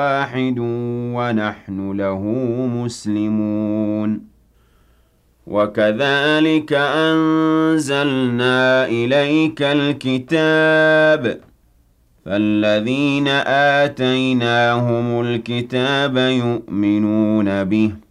واحد ونحن له مسلمون وكذلك أنزلنا إليك الكتاب فالذين آتيناهم الكتاب يؤمنون به